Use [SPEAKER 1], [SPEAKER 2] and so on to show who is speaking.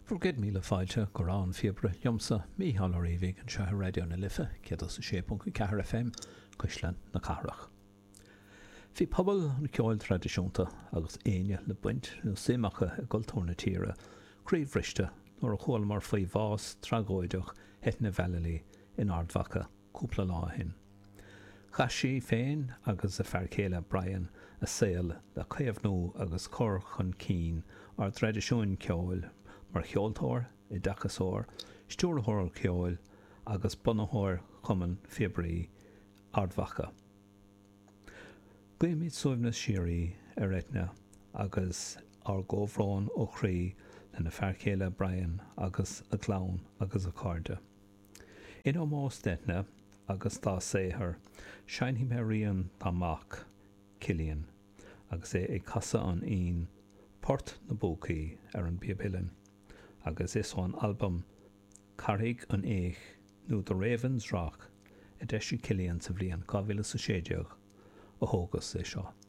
[SPEAKER 1] Forged míle fáilte go rán fiebre liomsa míhall ar éhig an sethe radio na lifa cead sa 6.4 FM Cuisleán na Carach. Bhí pobl an ceáil tradiisiúnta agus aine le buint nó séimeacha a gultúrna tíre críomhrichte nóair a chomhail mar faoi bhás tragóideach het na bhealaí in ardmhacha cúpla lá hin. Chaisí féin agus a fearcéile Brian a saoil le chéamhnú agus cur chun cín ar tradiisiún ceáil mar cheoltóir I dachasóir, stúrthóir ceáil agus bunathóir chumann fibrí ardmhacha. Guimid suimhna sirí ar eitne agus ar ggóbhrán ó chrí na fearcéile Brian agus a glán agus a carde. In ómós deitne agus tá séthar, seinhí mé rion támach Cillian agus é casa an on Port na Bócaí ar an Bíobhillen agus is an albumm Carraig an Éich nó The Raven's Rock I deisi Cillian sa bhliain 2016 a thógas é seo.